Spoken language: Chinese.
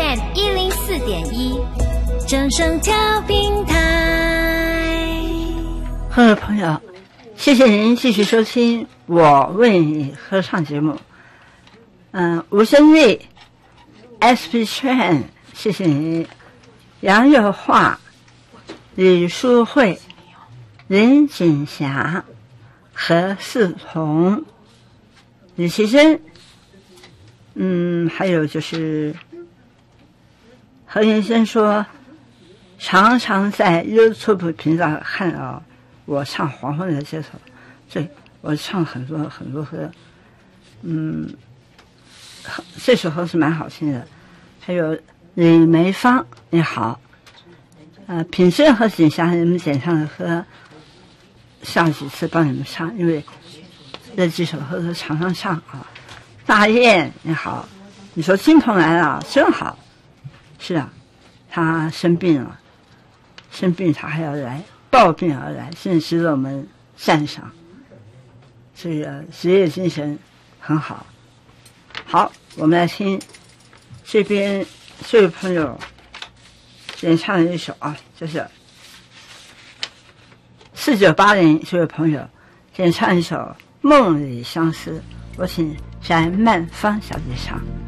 FM 104.1，正声调频台。 各位朋友，谢谢您继续收听我为你合唱节目。吴声丽 SP Chan， 谢谢您。杨友桦、李淑慧、林锦霞、何世彤、李奇珍，还有就是何云生说，常常在 YouTube 频道看到我唱黄昏的街头，对，我唱很多歌，这首歌是蛮好听的。还有李梅芳，你好，品珍和锦霞你们点唱的歌，下几次帮你们唱，因为这几首歌都常常唱啊。大雁你好，你说金鹏来了真好，是啊，他生病他还要来，抱病而来，真值得我们赞赏，这个职业精神很好。好，我们来听这边这位朋友演唱的一首啊，就是4980这位朋友演唱一首《梦里相思》，我请翟曼芳小姐唱。